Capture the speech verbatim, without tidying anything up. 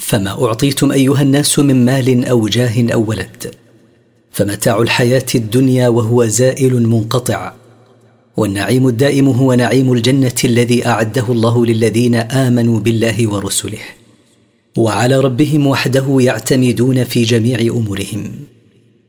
فما أعطيتم أيها الناس من مال أو جاه أو ولد، فمتاع الحياة الدنيا وهو زائل منقطع، والنعيم الدائم هو نعيم الجنة الذي أعده الله للذين آمنوا بالله ورسله، وعلى ربهم وحده يعتمدون في جميع أمورهم.